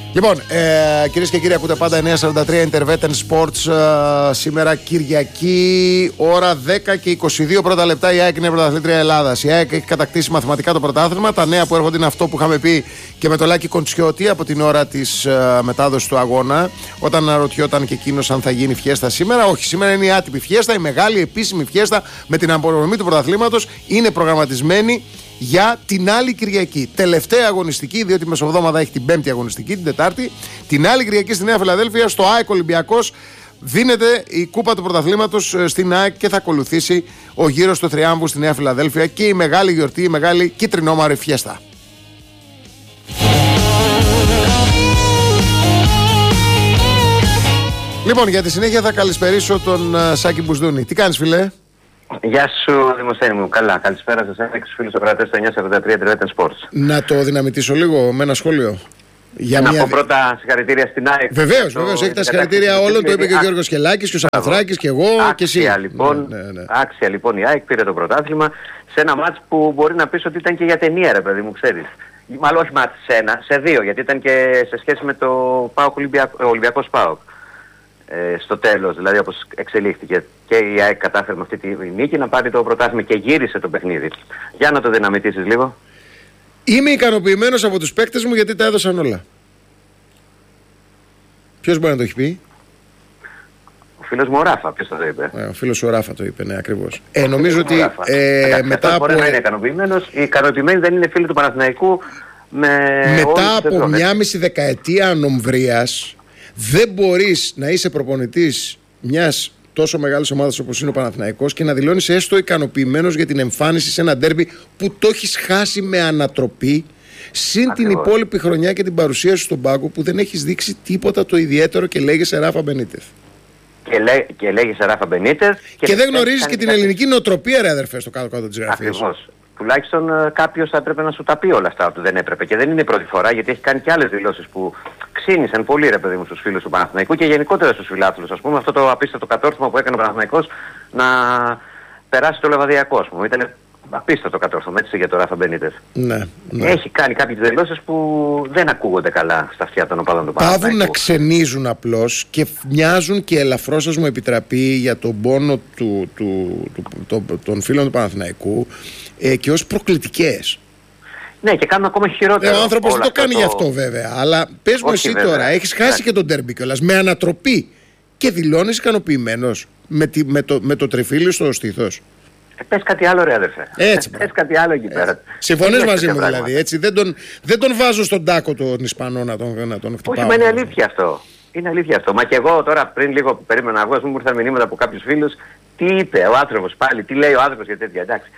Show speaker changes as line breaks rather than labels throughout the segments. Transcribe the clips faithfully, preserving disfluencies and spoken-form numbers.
Λοιπόν, ε, κυρίες και κύριοι, ακούτε πάντα εννιά σαράντα τρία Intervetten Sports. Ε, σήμερα Κυριακή, ώρα δέκα και είκοσι δύο πρώτα λεπτά. Η ΑΕΚ είναι πρωταθλήτρια Ελλάδας. Η ΑΕΚ έχει κατακτήσει μαθηματικά το πρωτάθλημα. Τα νέα που έρχονται είναι αυτό που είχαμε πει και με το Λάκη Κοντσιώτη από την ώρα της ε, μετάδοσης του αγώνα. Όταν αναρωτιόταν και εκείνος αν θα γίνει φιέστα σήμερα. Όχι, σήμερα είναι η άτυπη φιέστα, η μεγάλη επίσημη φιέστα με την απονομή του πρωταθλήματος. Είναι προγραμματισμένη για την άλλη Κυριακή. Τελευταία αγωνιστική, διότι η μεσοβδόμαδα έχει την πέμπτη αγωνιστική, την Τετάρτη. Την άλλη Κυριακή στη Νέα Φιλαδέλφια, στο ΑΕΚ Ολυμπιακός, δίνεται η κούπα του πρωταθλήματος στην ΑΕΚ και θα ακολουθήσει ο γύρος του Θριάμβου στη Νέα Φιλαδέλφια και η μεγάλη γιορτή, η μεγάλη κίτρινόμαρη φιέστα. Λοιπόν, για τη συνέχεια θα καλησπερίσω τον uh, Σάκη Μπουσδούνη. Τι κάνεις, φίλε?
Γεια σου, Δημοσθένη μου. Καλά, καλησπέρα σας. Ένα τους φίλους ακροατές στο εννιά σαράντα τρία Intervetten Sports.
Να το δυναμητήσω λίγο με ένα σχόλιο. Για
να
μια...
πω πρώτα συγχαρητήρια στην ΑΕΚ.
Βεβαίως, το... βεβαίως. Έχει τα συγχαρητήρια όλων. Το είπε και ο Γιώργος Κελάκης και ο Σαφράκης και εγώ
άξια,
και εσύ.
Λοιπόν,
ναι, ναι, ναι.
Άξια λοιπόν η ΑΕΚ πήρε το πρωτάθλημα σε ένα μάτς που μπορεί να πεις ότι ήταν και για ταινία, ρε παιδί μου, ξέρεις. Μάλλον όχι μάτς σε ένα, σε δύο, γιατί ήταν και σε σχέση με το ΠΑΟΚ Ολυμπιακό, Ολυμπιακός ΠΑΟΚ. Ε, στο τέλος, δηλαδή όπως εξελίχθηκε και η ΑΕΚ κατάφερε με αυτή τη νίκη να πάρει το πρωτάθλημα και γύρισε το παιχνίδι. Για να το δυναμητήσεις λίγο.
Είμαι ικανοποιημένος από τους παίκτες μου γιατί τα έδωσαν όλα. Ποιος μπορεί να το έχει πει?
Ο φίλος μου ο Ράφα, ποιος το είπε?
Ε, ο φίλος ο Ράφα το είπε, ναι, ακριβώς. Ε, νομίζω ότι ε, μετά
από...
από...
να είναι ικανοποιημένος. Οι ικανοποιημένοι δεν είναι φίλοι του Παναθηναϊκού με
μετά από μια μισή δεκαετία ανομβρίας. Δεν μπορείς να είσαι προπονητής μιας τόσο μεγάλης ομάδας όπως είναι ο Παναθηναϊκός και να δηλώνεις έστω ικανοποιημένος για την εμφάνιση σε ένα ντέρμπι που το έχεις χάσει με ανατροπή, συν την υπόλοιπη χρονιά και την παρουσία σου στον πάγκο που δεν έχεις δείξει τίποτα το ιδιαίτερο και λέγεσαι Ράφα Μπενίτεθ.
Και, λέ, και λέγεσαι Ράφα Μπενίτεθ. Και,
και δεν γνωρίζεις και την κάτι... ελληνική νοοτροπία, ρε αδερφέ, στο κάτω-κάτω της γραφής.
Ακριβώς. Τουλάχιστον κάποιος θα έπρεπε να σου τα πει όλα αυτά που δεν έπρεπε. Και δεν είναι η πρώτη φορά, γιατί έχει κάνει και άλλες δηλώσεις που ξύνησαν πολύ, ρε παιδί μου, στους φίλους του Παναθηναϊκού και γενικότερα στους φιλάθλους. Ας πούμε αυτό το απίστευτο κατόρθωμα που έκανε ο Παναθηναϊκός να περάσει το Λεβαδιακό, ας πούμε. Ήταν απίστευτο κατόρθωμα, έτσι, για τον Ράφα Μπενίτεθ.
Ναι, ναι.
Έχει κάνει κάποιες δηλώσεις που δεν ακούγονται καλά στα αυτιά των οπαδών του Παναθηναϊκού.
Πάβουν να ξενίζουν απλώς και μοιάζουν και ελαφρώς, σας μου επιτραπεί, για τον πόνο του, του, του, του, του, των φίλων του Παναθηναϊκού ε, και ως προκλητικές.
Ναι, και κάνουν ακόμα χειρότερο.
Ε, ο άνθρωπος δεν το κάνει το... γι' αυτό βέβαια. Αλλά πες μου εσύ βέβαια. Τώρα, έχεις χάσει και τον ντέρμπι κιόλας με ανατροπή και δηλώνεις ικανοποιημένος με, τη, με, το, με το τριφύλι στο στήθος.
Ε, πες κάτι άλλο, ρε αδερφέ.
Έτσι.
Πες κάτι άλλο εκεί πέρα.
Συμφωνείς μαζί μου δηλαδή. Έτσι. Δεν, τον, δεν τον βάζω στον τάκο τον Ισπανό να τον, να τον χτυπάω.
Όχι, μα είναι αλήθεια αυτό. Είναι αλήθεια αυτό. Μα και εγώ τώρα πριν λίγο περίμενα αγώ, μου ήρθαν μηνύματα από κάποιους φίλους. Τι είπε ο άνθρωπος πάλι, τι λέει ο άνθρωπος και τέτοια. Εντάξει.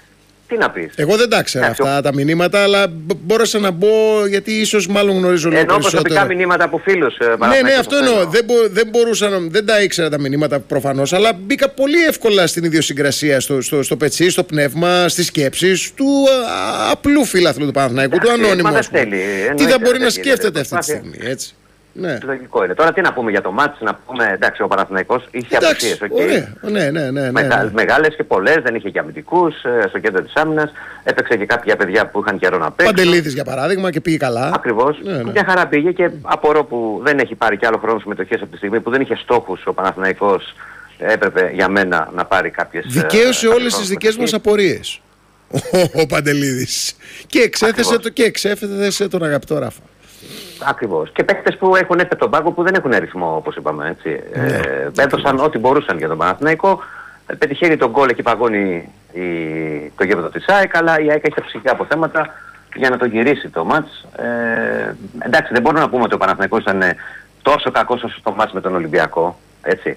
Τι να πεις.
Εγώ δεν τα ξέρα αυτά ο... τα μηνύματα, αλλά μπόρεσα να μπω γιατί ίσως μάλλον γνωρίζω λίγο
ενώ
περισσότερο.
Ενώ προσωπικά μηνύματα από φίλους.
Ναι, ναι, αυτό εννοώ. Δεν, μπο, δεν μπορούσα να, δεν τα ήξερα τα μηνύματα προφανώς, αλλά μπήκα πολύ εύκολα στην ιδιοσυγκρασία, στο, στο, στο πετσί, στο πνεύμα, στις σκέψεις του α, απλού φιλάθλου του Παναθηναϊκού, του ανώνυμου. Τι θα μπορεί να σκέφτεται αυτή τη στιγμή, έτσι. Ναι.
Λογικό είναι. Τώρα τι να πούμε για το μάτς, να πούμε εντάξει ο Παναθηναϊκός είχε απουσίες. Okay.
Ναι, ναι, ναι, ναι,
Μεγα,
ναι.
Μεγάλες και πολλές, δεν είχε και αμυντικούς στο κέντρο της άμυνας. Έπαιξε και κάποια παιδιά που είχαν καιρό να παίξουν.
Παντελίδης για παράδειγμα και πήγε καλά.
Ακριβώς. Ναι, ναι. Μια χαρά πήγε και απορώ που δεν έχει πάρει κι άλλο χρόνο συμμετοχές από τη στιγμή που δεν είχε στόχους ο Παναθηναϊκός. Έπρεπε για μένα να πάρει κάποιες.
Δικαίωσε όλες τις δικές μας απορίες ο Παντελίδης. Και εξέθεσε, το, και εξέθεσε τον αγαπητό Ράφα.
Ακριβώς. Και παίκτες που έχουν έρθει από τον πάγκο που δεν έχουν αριθμό, όπως είπαμε, έτσι. Ναι, ε, έδωσαν ό,τι μπορούσαν για τον Παναθηναϊκό. Πετυχαίνει τον γκολ και παγώνει η... το γήπεδο της ΑΕΚ, αλλά η ΑΕΚ έχει τα ψυχικά αποθέματα για να το γυρίσει το μάτς. Ε, εντάξει, δεν μπορούμε να πούμε ότι ο Παναθηναϊκός ήταν τόσο κακός όσο το μάτς με τον Ολυμπιακό, έτσι.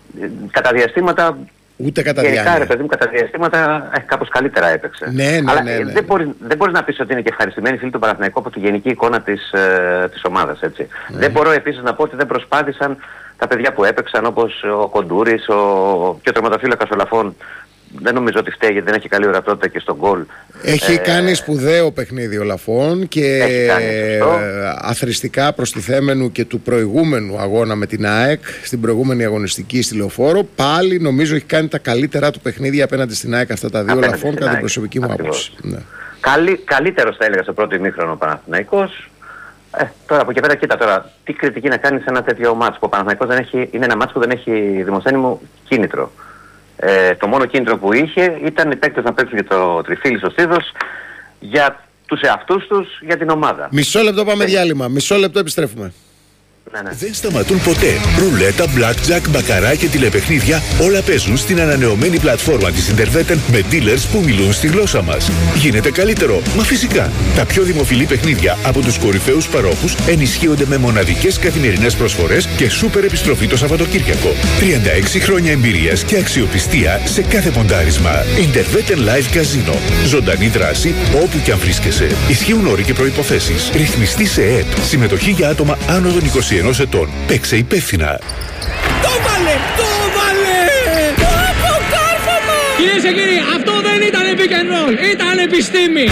Κατά διαστήματα...
Ούτε κατά
διάστημα. Γενικά, παιδί μου, κατά διαστήματα ε, κάπως καλύτερα έπαιξε.
Ναι, ναι,
αλλά
ναι, ναι, ναι.
δεν μπορείς, δεν μπορείς να πεις ότι είναι και ευχαριστημένοι φίλοι του Παναθηναϊκού από τη γενική εικόνα της, ε, της ομάδας, έτσι. Ναι. Δεν μπορώ επίσης να πω ότι δεν προσπάθησαν τα παιδιά που έπαιξαν, όπως ο Κοντούρης ο... και ο τερματοφύλακας ο Λαφών. Δεν νομίζω ότι φταίει γιατί δεν έχει καλή ορατότητα και στον γκολ.
Έχει ε, κάνει σπουδαίο παιχνίδι ο Λαφών και ε, αθροιστικά προστιθέμενου και του προηγούμενου αγώνα με την ΑΕΚ στην προηγούμενη αγωνιστική στη Λεωφόρο. Πάλι νομίζω έχει κάνει τα καλύτερά του παιχνίδια απέναντι στην ΑΕΚ αυτά τα δύο Λαφών κατά την προσωπική μου άποψη. Ναι.
Καλύ, καλύτερος θα έλεγα στο πρώτο ημίχρονο ο Παναθηναϊκός. Ε, τώρα από εκεί πέρα, κοίτα τώρα, τι κριτική να κάνει σε ένα τέτοιο μάτς που ο Παναθηναϊκός δεν έχει, είναι ένα μάτς που δεν έχει δημοσένιμο κίνητρο. Ε, το μόνο κίνητρο που είχε ήταν οι παίκτες να παίξουν και το τριφύλι στο στήθος για τους εαυτούς τους, για την ομάδα.
Μισό λεπτό πάμε διάλειμμα, μισό λεπτό επιστρέφουμε.
Ναι, ναι.
Δεν σταματούν ποτέ. Ρουλέτα, blackjack, μπακαρά και τηλεπαιχνίδια όλα παίζουν στην ανανεωμένη πλατφόρμα της Intervetten με dealers που μιλούν στη γλώσσα μας. Γίνεται καλύτερο. Μα φυσικά. Τα πιο δημοφιλή παιχνίδια από τους κορυφαίους παρόχους ενισχύονται με μοναδικές καθημερινές προσφορές και σούπερ επιστροφή το Σαββατοκύριακο. τριάντα έξι χρόνια εμπειρίας και αξιοπιστία σε κάθε ποντάρισμα. Intervetten Live Casino. Ζωντανή δράση όπου και αν βρίσκεσαι. Ισχύουν όροι και προϋποθέσεις. Ρυθμιστή σε ΕΕΠ. Συμμετοχή για άτομα άνω των είκοσι ενός ετών. Παίξε υπεύθυνα.
Το βάλε! Το βάλε! Το κάρφωμα! Κυρίες και κύριοι, αυτό δεν ήταν pick and roll, ήταν επιστήμη!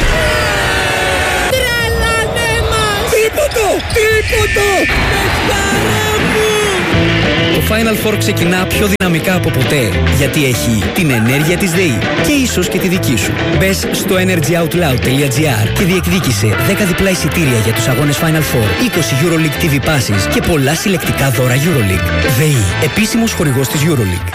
Τρελάνε μας! Τίποτο! Τίποτο! Παιχτάρα μου! Το Final Four ξεκινά πιο δυναμικά από ποτέ, γιατί έχει την ενέργεια της ΔΕΗ και ίσως και τη δική σου. Μπες στο energy out loud τελεία gr και διεκδίκησε δέκα διπλά εισιτήρια για τους αγώνες Final Four, είκοσι EuroLeague τι βι Passes και πολλά συλλεκτικά δώρα EuroLeague. ΔΕΗ, επίσημος χορηγός της EuroLeague.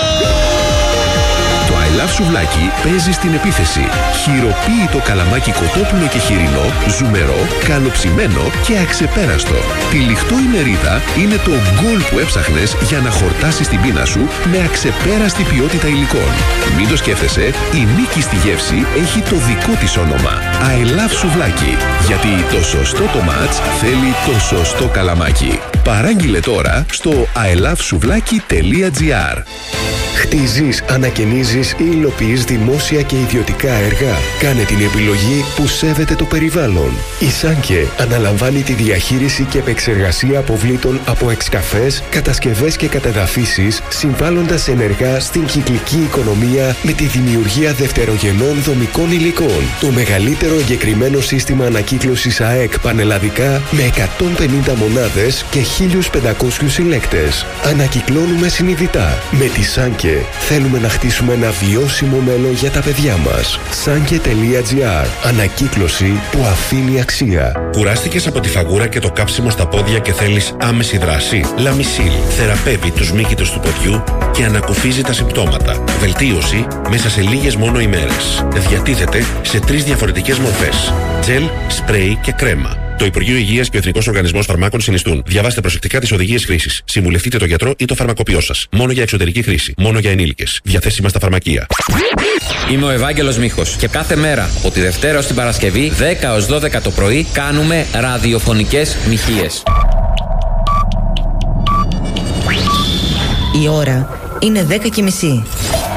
Το I Love Σουβλάκι παίζει στην επίθεση. Χειροποίητο καλαμάκι κοτόπουλο και χοιρινό, ζουμερό, καλοψημένο και αξεπέραστο. Τυλιχτό η μερίδα είναι το γκολ που έψαχνες για να χορτάσεις την πείνα σου με αξεπέραστη ποιότητα υλικών. Μην το σκέφτεσαι, η νίκη στη γεύση έχει το δικό της όνομα. I Love Σουβλάκι. Γιατί το σωστό το μάτς θέλει το σωστό καλαμάκι. Παράγγειλε τώρα στο άι λαβ σουβλάκι τελεία τζι άρ.
Χτίζεις, ανακαινίζεις ή υλοποιείς δημόσια και ιδιωτικά έργα. Κάνε την επιλογή που σέβεται το περιβάλλον. Η Σάνκε αναλαμβάνει τη διαχείριση και επεξεργασία αποβλήτων από εξκαφές, κατασκευές και κατεδαφίσεις, συμβάλλοντας ενεργά στην κυκλική οικονομία με τη δημιουργία δευτερογενών δομικών υλικών. Το μεγαλύτερο εγκεκριμένο σύστημα ανακύκλωσης ΑΕΚ πανελλαδικά με εκατόν πενήντα μονάδες και χίλιους πεντακόσιους συλλέκτες. Ανακυκλώνουμε συνειδητά. Με τη Σάνκε θέλουμε να χτίσουμε ένα βιώσιμο μέλλον για τα παιδιά μας. Σάνκε τελεία τζι άρ. Ανακύκλωση που αφήνει αξία.
Κουράστηκες από τη φαγούρα και το κάψιμο στα πόδια και θέλεις άμεση δράση? Λαμισίλ θεραπεύει τους μύκητους του ποδιού και ανακουφίζει τα συμπτώματα. Βελτίωση μέσα σε λίγες μόνο ημέρες. Διατίθεται σε τρεις διαφορετικές μορφές: τζελ, σπρέι και κρέμα. Το Υπουργείο Υγείας και ο Εθνικός Οργανισμός Φαρμάκων συνιστούν. Διαβάστε προσεκτικά τις οδηγίες χρήσης. Συμβουλευτείτε τον γιατρό ή το φαρμακοποιό σας. Μόνο για εξωτερική χρήση. Μόνο για ενήλικες. Διαθέσιμα στα φαρμακεία.
Είμαι ο Ευάγγελος Μίχος και κάθε μέρα από τη Δευτέρα ως την Παρασκευή δέκα έως δώδεκα το πρωί κάνουμε ραδιοφωνικές μοιχείες.
Η ώρα είναι δέκα και μισή.